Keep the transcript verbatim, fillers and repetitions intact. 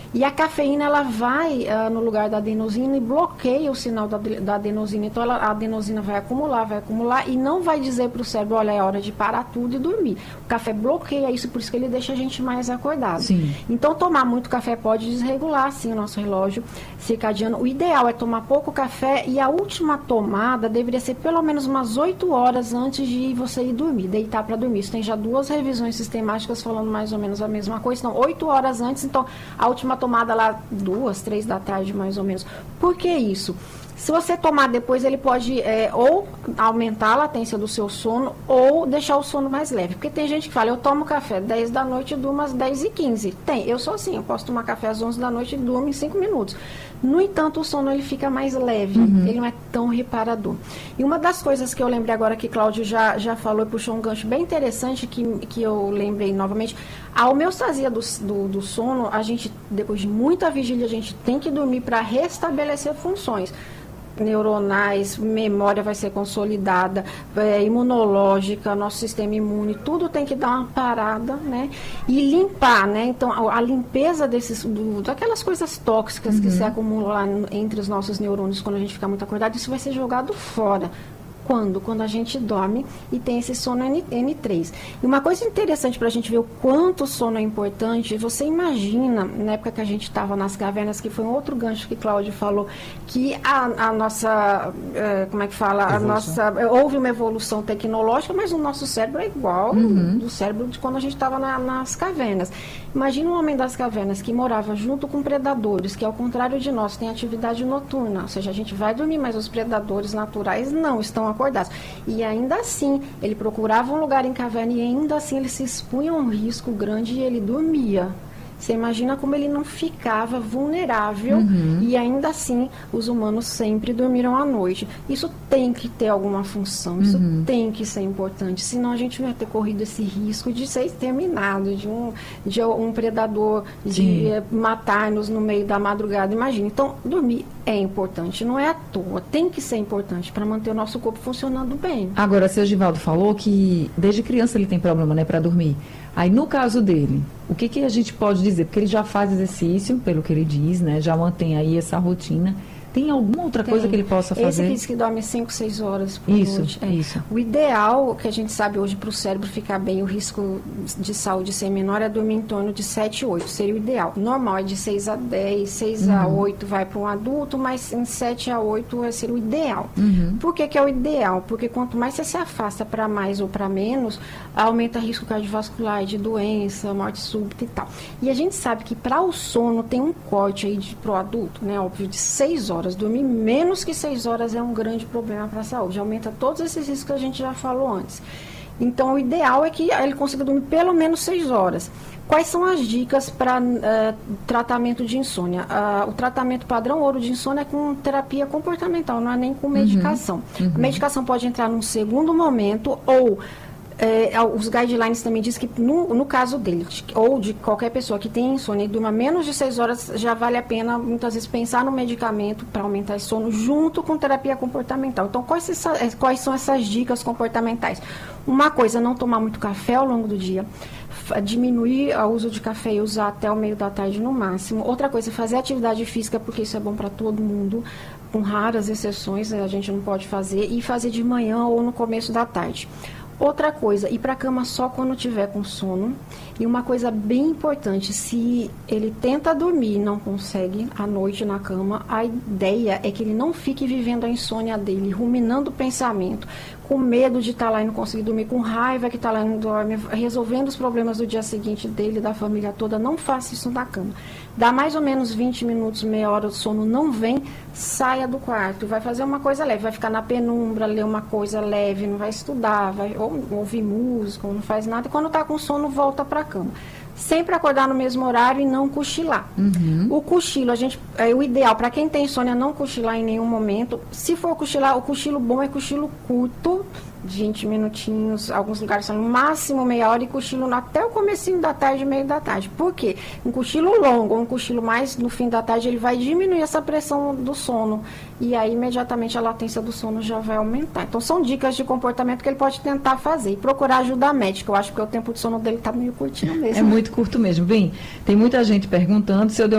E a cafeína, ela vai uh, no lugar da adenosina e bloqueia o sinal da, da adenosina. Então, ela, a adenosina vai acumular, vai acumular e não vai dizer para o cérebro, olha, é hora de parar tudo e dormir. O café bloqueia isso, por isso que ele deixa a gente mais acordado. Sim. Então, tomar muito café pode desregular, sim, o nosso relógio circadiano. O ideal é tomar pouco café e a última tomada deveria ser pelo menos umas oito horas antes de você ir dormir, deitar para dormir. Isso tem já duas revisões sistemáticas falando mais ou menos a mesma coisa. Então, oito horas antes, então, a última tomada lá, duas, três da tarde, mais ou menos. Por que isso? Se você tomar depois, ele pode é, ou aumentar a latência do seu sono ou deixar o sono mais leve. Porque tem gente que fala, eu tomo café dez da noite e durmo às dez e quinze. Tem, eu sou assim, eu posso tomar café às onze da noite e durmo em cinco minutos. No entanto, o sono ele fica mais leve, uhum. ele não é tão reparador. E uma das coisas que eu lembrei agora que Cláudio já, já falou e puxou um gancho bem interessante que, que eu lembrei novamente, a homeostasia do, do, do sono, a gente, depois de muita vigília, a gente tem que dormir para restabelecer funções neuronais, memória vai ser consolidada, é, imunológica, nosso sistema imune, tudo tem que dar uma parada, né? E limpar, né? Então, a, a limpeza desses, do, daquelas coisas tóxicas uhum. que se acumulam lá entre os nossos neurônios quando a gente fica muito acordado, isso vai ser jogado fora. Quando? Quando a gente dorme e tem esse sono N três. E uma coisa interessante para a gente ver o quanto o sono é importante, você imagina, na época que a gente estava nas cavernas, que foi um outro gancho que Cláudio falou, que a, a nossa, é, como é que fala, a nossa, houve uma evolução tecnológica, mas o nosso cérebro é igual uhum. do cérebro de quando a gente estava na, nas cavernas. Imagina um homem das cavernas que morava junto com predadores, que ao contrário de nós, tem atividade noturna, ou seja, a gente vai dormir, mas os predadores naturais não estão acordados. E ainda assim, ele procurava um lugar em caverna e ainda assim ele se expunha a um risco grande e ele dormia. Você imagina como ele não ficava vulnerável uhum. e ainda assim os humanos sempre dormiram à noite. Isso tem que ter alguma função, isso uhum. tem que ser importante, senão a gente não ia ter corrido esse risco de ser exterminado, de um, de um predador, de eh, matar-nos no meio da madrugada. Imagina, então dormir é importante, não é à toa, tem que ser importante para manter o nosso corpo funcionando bem. Agora, o seu Givaldo falou que desde criança ele tem problema, né, para dormir. Aí, no caso dele, o que, que a gente pode dizer? Porque ele já faz exercício, pelo que ele diz, né? Já mantém aí essa rotina. Tem alguma outra Tem. coisa que ele possa fazer? Esse que diz que dorme cinco, seis horas por isso, noite. É. Isso. O ideal, que a gente sabe hoje para o cérebro ficar bem, o risco de saúde ser menor, é dormir em torno de sete, oito. Seria o ideal. Normal é de seis a dez, seis uhum. a oito vai para um adulto, mas em sete a oito vai ser o ideal. Uhum. Por que, que é o ideal? Porque quanto mais você se afasta para mais ou para menos, aumenta o risco cardiovascular, de doença, morte súbita e tal. E a gente sabe que para o sono tem um corte aí para o adulto, né? Óbvio, de seis horas. Dormir menos que seis horas é um grande problema para a saúde. Aumenta todos esses riscos que a gente já falou antes. Então, o ideal é que ele consiga dormir pelo menos seis horas. Quais são as dicas para uh, tratamento de insônia? Uh, o tratamento padrão ouro de insônia é com terapia comportamental, não é nem com medicação. Uhum, uhum. A medicação pode entrar num segundo momento ou... É, os guidelines também dizem que no, no caso dele, ou de qualquer pessoa que tem insônia e durma menos de seis horas, já vale a pena muitas vezes pensar no medicamento para aumentar esse sono junto com terapia comportamental. Então, quais, essa, quais são essas dicas comportamentais? Uma coisa, não tomar muito café ao longo do dia, diminuir o uso de café e usar até o meio da tarde no máximo. Outra coisa, fazer atividade física, porque isso é bom para todo mundo, com raras exceções, a gente não pode fazer, e fazer de manhã ou no começo da tarde. Outra coisa, ir para a cama só quando tiver com sono. E uma coisa bem importante, se ele tenta dormir e não consegue à noite na cama, a ideia é que ele não fique vivendo a insônia dele, ruminando o pensamento, com medo de estar lá e não conseguir dormir, com raiva que está lá e não dorme, resolvendo os problemas do dia seguinte dele, da família toda. Não faça isso na cama. Dá mais ou menos vinte minutos, meia hora, o sono não vem, saia do quarto, vai fazer uma coisa leve, vai ficar na penumbra, ler uma coisa leve, não vai estudar, vai ou, ouvir música, ou não faz nada, e quando está com sono, volta para a cama. Sempre acordar no mesmo horário e não cochilar. Uhum. O cochilo, a gente, é o ideal, para quem tem insônia, não cochilar em nenhum momento. Se for cochilar, o cochilo bom é cochilo curto, vinte minutinhos, alguns lugares são no máximo meia hora, e cochilo até o comecinho da tarde, meio da tarde. Por quê? Um cochilo longo, um cochilo mais no fim da tarde, ele vai diminuir essa pressão do sono, e aí imediatamente a latência do sono já vai aumentar. Então são dicas de comportamento que ele pode tentar fazer e procurar ajuda médica. Eu acho que o tempo de sono dele está meio curtinho mesmo. É muito curto mesmo. Bem, tem muita gente perguntando se eu dei